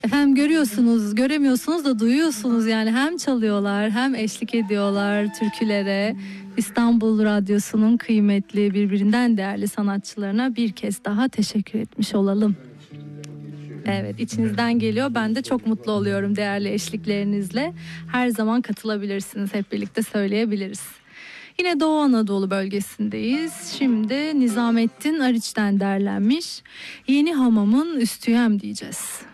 Efendim görüyorsunuz, göremiyorsunuz da duyuyorsunuz yani, hem çalıyorlar hem eşlik ediyorlar türkülere. İstanbul Radyosu'nun kıymetli, birbirinden değerli sanatçılarına bir kez daha teşekkür etmiş olalım. Evet, içinizden geliyor. Ben de çok mutlu oluyorum değerli eşliklerinizle. Her zaman katılabilirsiniz, hep birlikte söyleyebiliriz. Yine Doğu Anadolu bölgesindeyiz. Şimdi Nizamettin Ariç'ten derlenmiş Yeni Hamam'ın Üstüyem diyeceğiz.